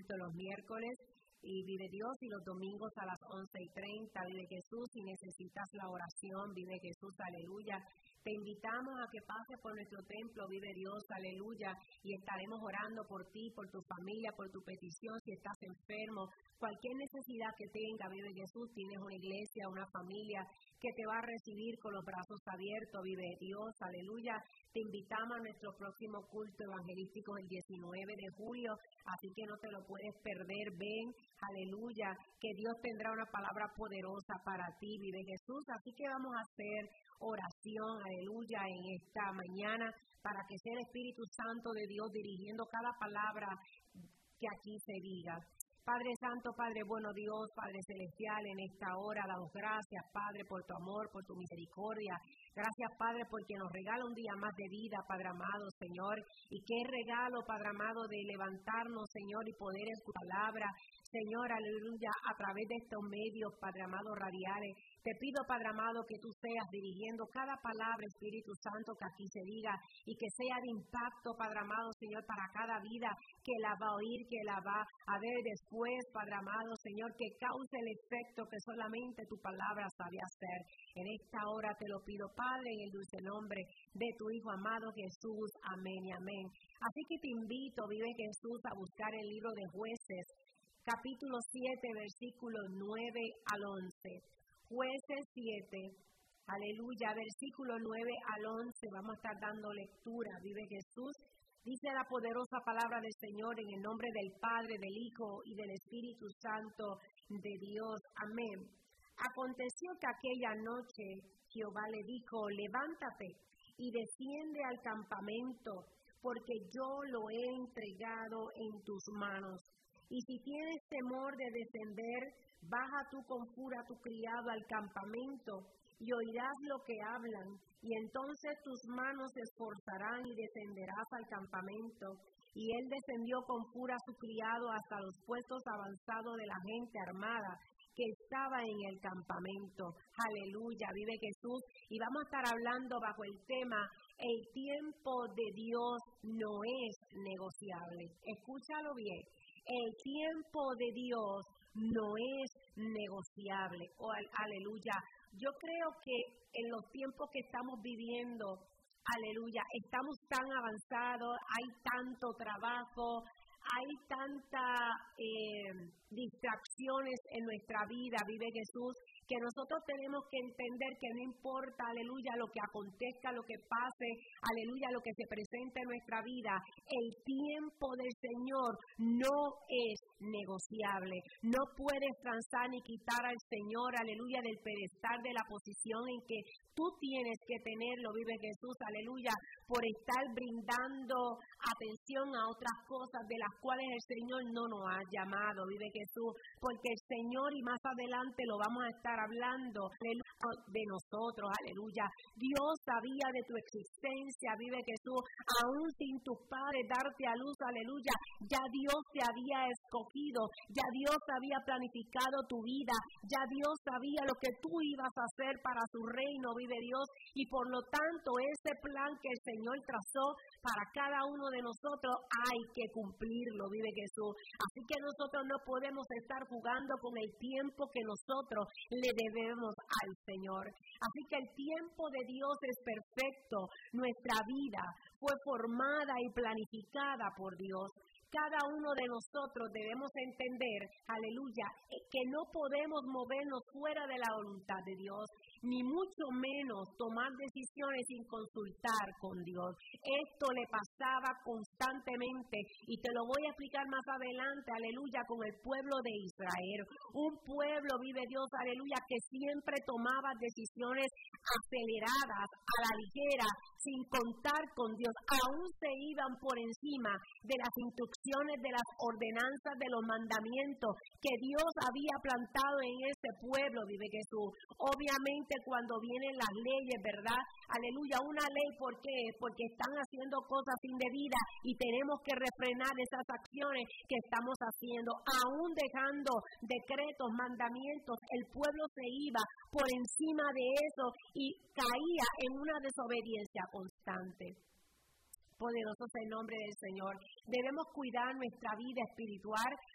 culto los miércoles y Vive Dios, y los domingos a las 11:30, Vive Jesús. Si necesitas la oración, Vive Jesús, aleluya. Te invitamos a que pases por nuestro templo, Vive Dios, aleluya, y estaremos orando por ti, por tu familia, por tu petición. Si estás enfermo, cualquier necesidad que tenga, Vive Jesús, tienes una iglesia, una familia que te va a recibir con los brazos abiertos, Vive Dios, aleluya. Te invitamos a nuestro próximo culto evangelístico el 19 de julio, así que no te lo puedes perder. Ven, aleluya, que Dios tendrá una palabra poderosa para ti, Vive Jesús. Así que vamos a hacer oración, aleluya, en esta mañana, para que sea el Espíritu Santo de Dios dirigiendo cada palabra que aquí se diga. Padre Santo, Padre bueno Dios, Padre Celestial, en esta hora damos gracias, Padre, por tu amor, por tu misericordia. Gracias, Padre, porque nos regala un día más de vida, Padre amado, Señor. Y qué regalo, Padre amado, de levantarnos, Señor, y poder en tu palabra, Señor, aleluya, a través de estos medios, Padre amado, radiales. Te pido, Padre amado, que tú seas dirigiendo cada palabra, Espíritu Santo, que aquí se diga, y que sea de impacto, Padre amado, Señor, para cada vida que la va a oír, que la va a ver después, Padre amado, Señor, que cause el efecto que solamente tu palabra sabe hacer. En esta hora te lo pido, Padre, en el dulce nombre de tu Hijo amado Jesús. Amén y amén. Así que te invito, Vive Jesús, a buscar el libro de Jueces, capítulo 7, versículos 9 al 11. Jueces 7, aleluya, versículo 9 al 11, vamos a estar dando lectura, Vive Jesús. Dice la poderosa palabra del Señor en el nombre del Padre, del Hijo y del Espíritu Santo de Dios. Amén. Aconteció que aquella noche Jehová le dijo, levántate y desciende al campamento, porque yo lo he entregado en tus manos. Y si tienes temor de descender, baja tú con furia a tu criado al campamento, y oirás lo que hablan, y entonces tus manos se esforzarán y descenderás al campamento. Y él descendió con furia a su criado hasta los puestos avanzados de la gente armada que estaba en el campamento. Aleluya, Vive Jesús. Y vamos a estar hablando bajo el tema, el tiempo de Dios no es negociable. Escúchalo bien. El tiempo de Dios no es negociable. Oh, aleluya. Yo creo que en los tiempos que estamos viviendo, aleluya, estamos tan avanzados, hay tanto trabajo, hay tantas distracciones en nuestra vida, Vive Jesús, que nosotros tenemos que entender que no importa, aleluya, lo que acontezca, lo que pase, aleluya, lo que se presente en nuestra vida, el tiempo del Señor no es negociable. No puedes transar ni quitar al Señor, aleluya, del pedestal de la posición en que tú tienes que tenerlo, Vive Jesús, aleluya, por estar brindando atención a otras cosas de las cuales el Señor no nos ha llamado, Vive Jesús, porque el Señor, y más adelante lo vamos a estar hablando de nosotros, aleluya. Dios sabía de tu existencia, Vive Jesús, aún sin tus padres darte a luz, aleluya, ya Dios te había escogido, ya Dios había planificado tu vida, ya Dios sabía lo que tú ibas a hacer para su reino, Vive Dios, y por lo tanto ese plan que el Señor trazó para cada uno de nosotros hay que cumplirlo, Vive Jesús. Así que nosotros no podemos estar jugando con el tiempo que nosotros le debemos al Señor. Así que el tiempo de Dios es perfecto. Nuestra vida fue formada y planificada por Dios. Cada uno de nosotros debemos entender, aleluya, que no podemos movernos fuera de la voluntad de Dios, ni mucho menos tomar decisiones sin consultar con Dios. Esto le pasaba constantemente y te lo voy a explicar más adelante, aleluya, con el pueblo de Israel. Un pueblo, Vive Dios, aleluya, que siempre tomaba decisiones aceleradas, a la ligera, sin contar con Dios. Aún se iban por encima de las instrucciones, de las ordenanzas, de los mandamientos que Dios había plantado en ese pueblo, Vive Jesús. Obviamente cuando vienen las leyes, ¿verdad? Aleluya, una ley, ¿por qué? Porque están haciendo cosas indebidas y tenemos que refrenar esas acciones que estamos haciendo. Aún dejando decretos, mandamientos, el pueblo se iba por encima de eso y caía en una desobediencia constante. Poderoso es el nombre del Señor. Debemos cuidar nuestra vida espiritual